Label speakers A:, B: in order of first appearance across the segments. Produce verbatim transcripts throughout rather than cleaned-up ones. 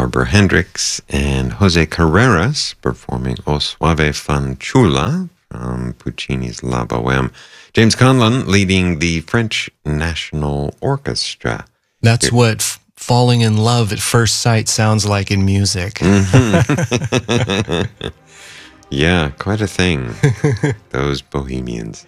A: Barbara Hendricks and Jose Carreras performing O Suave Fan Chula from Puccini's La Boheme. James Conlon leading the French National Orchestra.
B: That's
A: Here.
B: what f- falling in love at first sight sounds like in music.
A: Mm-hmm. Yeah, quite a thing. Those Bohemians.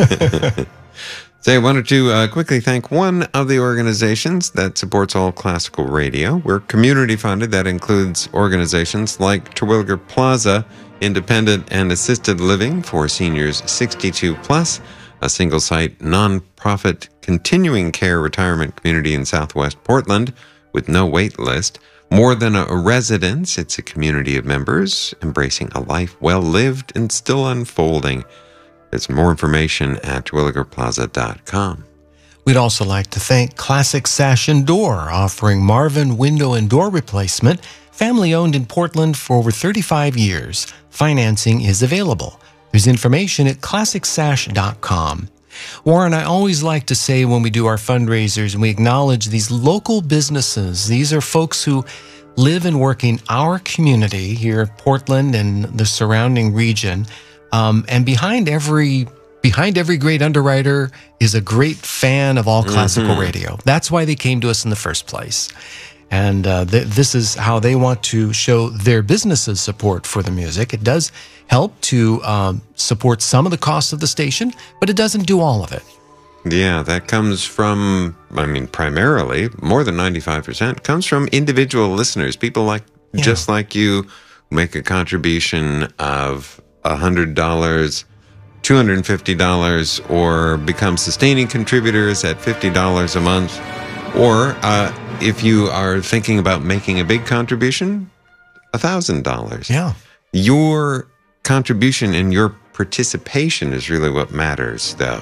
A: So I wanted to uh, quickly thank one of the organizations that supports all classical radio. We're community funded. That includes organizations like Terwilliger Plaza, Independent and Assisted Living for Seniors sixty-two plus, a single-site, non-profit continuing care retirement community in Southwest Portland with no wait list. More than a residence, it's a community of members embracing a life well lived and still unfolding. There's more information at terwilliger plaza dot com.
B: We'd also like to thank Classic Sash and Door, offering Marvin window and door replacement, family owned in Portland for over thirty-five years. Financing is available. There's information at classic sash dot com. Warren, I always like to say when we do our fundraisers and we acknowledge these local businesses, these are folks who live and work in our community here in Portland and the surrounding region. Um, and behind every behind every great underwriter is a great fan of all classical mm-hmm. radio. That's why they came to us in the first place. And uh, th- this is how they want to show their businesses support for the music. It does help to um, support some of the costs of the station, but it doesn't do all of it.
A: Yeah, that comes from, I mean, primarily, more than ninety-five percent comes from individual listeners, people like yeah. just like you who make a contribution of one hundred dollars, two hundred fifty dollars, or become sustaining contributors at fifty dollars a month. Or uh, if you are thinking about making a big contribution, one thousand dollars.
B: Yeah.
A: Your contribution and your participation is really what matters, though.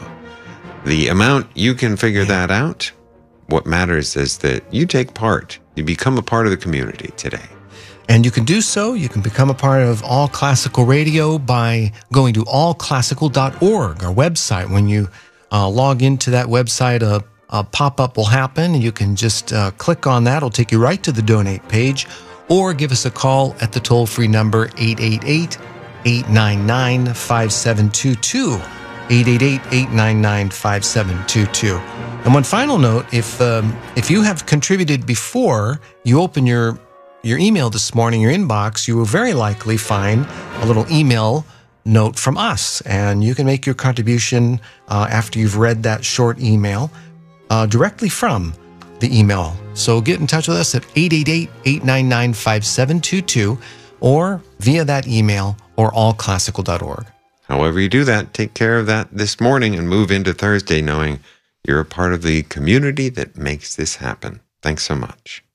A: The amount, you can figure yeah. that out. What matters is that you take part. You become a part of the community today.
B: And you can do so. You can become a part of All Classical Radio by going to all classical dot org, our website. When you uh, log into that website, a, a pop-up will happen, and you can just uh, click on that. It'll take you right to the donate page, or give us a call at the toll-free number eight eight eight, eight nine nine, five seven two two, eight eight eight, eight nine nine, five seven two two. And one final note, if um, if you have contributed before, you open your your email this morning, your inbox, you will very likely find a little email note from us. And you can make your contribution uh, after you've read that short email uh, directly from the email. So get in touch with us at eight eight eight, eight nine nine, five seven two two or via that email or all classical dot org.
A: However you do that, take care of that this morning and move into Thursday knowing you're a part of the community that makes this happen. Thanks so much.